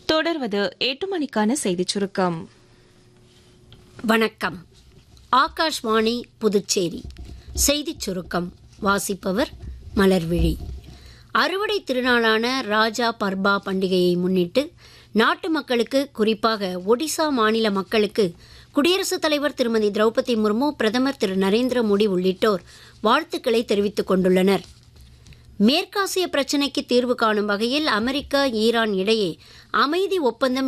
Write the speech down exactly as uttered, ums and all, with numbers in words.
தொடர்வது எட்டு மணிக்கான செய்திச் சுருக்கம். வணக்கம். ஆகாஷ்வாணி புதுச்சேரி செய்திச் சுருக்கம் வாசிப்பவர் மலர்விழி. அறுவடை திருநாளான ராஜா பர்பா பண்டிகையை முன்னிட்டு நாட்டு மக்களுக்கு, குறிப்பாக ஒடிசா மாநில மக்களுக்கு குடியரசுத் தலைவர் திருமதி திரௌபதி முர்மு, பிரதமர் திரு நரேந்திர மோடி உள்ளிட்டோர் வாழ்த்துக்களை தெரிவித்துக் கொண்டுள்ளனர். மேற்காசிய பிரச்சினைக்கு தீர்வு காணும் வகையில் அமெரிக்கா ஈரான் இடையே அமைதி ஒப்பந்தம்